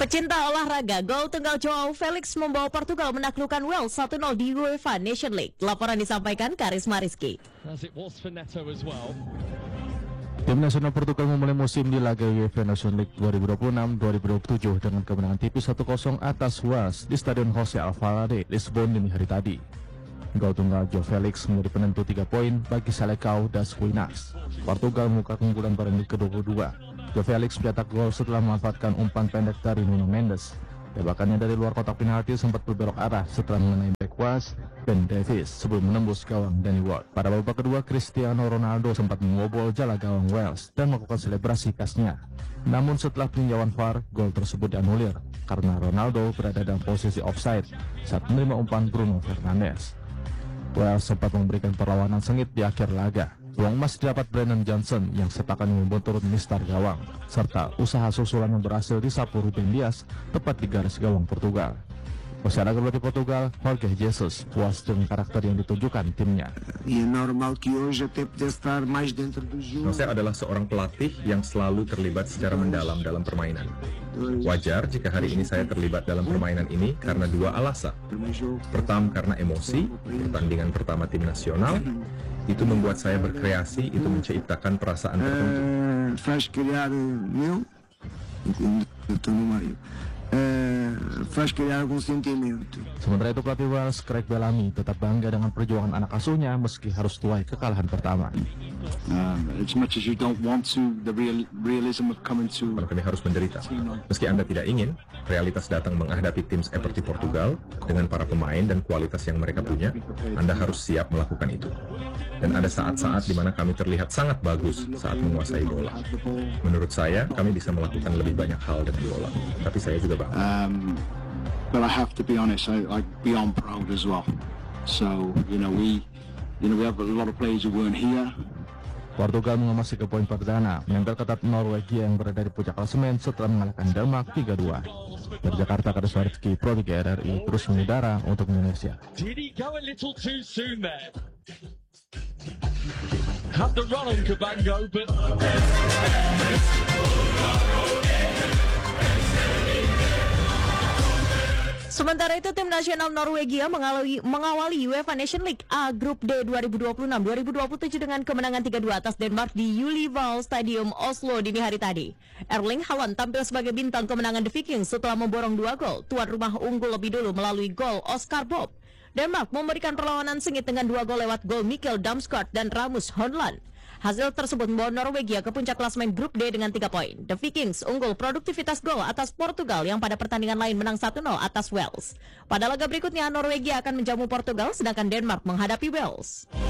Pecinta olahraga, gol tunggal Joao Felix membawa Portugal menaklukkan Wales 1-0 di UEFA Nation League. Laporan disampaikan Karisma Rizky. Tim nasional Portugal memulai musim di laga UEFA Nation League 2026-2027 dengan kemenangan tipis 1-0 atas Wales di Stadion Jose Alvalade, Lisbon dini hari tadi. Gol tunggal Joao Felix menjadi penentu 3 poin bagi Seleção das Ruínas. Portugal membuka keunggulan pada menit ke-22. Joao Felix mencetak gol setelah memanfaatkan umpan pendek dari Nuno Mendes. Tembakannya dari luar kotak penalti sempat berbelok arah setelah mengenai bek Wales Ben Davies sebelum menembus gawang Danny Ward. Pada babak kedua, Cristiano Ronaldo sempat membobol jala gawang Wales dan melakukan selebrasi khasnya. Namun setelah peninjauan VAR, gol tersebut dianulir karena Ronaldo berada dalam posisi offside saat menerima umpan Bruno Fernandes. Wales sempat memberikan perlawanan sengit di akhir laga. Peluang emas didapat Brennan Johnson yang setakan membuat turun mistar gawang, serta usaha susulan yang berhasil disapu Ruben Dias tepat di garis gawang Portugal. Peserta pelatih Portugal, Jorge Jesus, puas dengan karakter yang ditunjukkan timnya. Jose adalah seorang pelatih yang selalu terlibat secara mendalam dalam permainan. Wajar jika hari ini saya terlibat dalam permainan ini karena dua alasan. Pertama karena emosi, pertandingan pertama tim nasional, itu membuat saya berkreasi, itu menciptakan perasaan tertentu. Sementara itu pelatih Wales Craig Bellamy tetap bangga dengan perjuangan anak asuhnya meski harus tuai kekalahan pertama. Kami harus menderita. Meski Anda tidak ingin, realitas datang menghadapi tim seperti Portugal dengan para pemain dan kualitas yang mereka punya. Anda harus siap melakukan itu. Dan ada saat-saat di mana kami terlihat sangat bagus saat menguasai bola. Menurut saya, kami bisa melakukan lebih banyak hal dengan bola. Tapi saya juga bangga. But I have to be honest, I beyond proud as well. So, we have a lot of players who weren't here. Portugal mengemas 3 poin perdana, menempel ketat Norwegia yang berada di puncak klasemen setelah mengalahkan Denmark 3-2. Dari Jakarta, Karisma Rizky, Pro 3 RRI, terus mengudara untuk Indonesia. Did he go a little too soon there? Had the run on Cabango, but... Sementara itu, tim nasional Norwegia mengawali UEFA Nation League A Grup D 2026-2027 dengan kemenangan 3-2 atas Denmark di Ullevål Stadium Oslo dini hari tadi. Erling Haaland tampil sebagai bintang kemenangan The Vikings setelah memborong 2 gol. Tuan rumah unggul lebih dulu melalui gol Oscar Bob. Denmark memberikan perlawanan sengit dengan 2 gol lewat gol Mikkel Damsgaard dan Rasmus Højlund. Hasil tersebut membawa Norwegia ke puncak klasemen grup D dengan 3 poin. The Vikings unggul produktivitas gol atas Portugal yang pada pertandingan lain menang 1-0 atas Wales. Pada laga berikutnya, Norwegia akan menjamu Portugal sedangkan Denmark menghadapi Wales.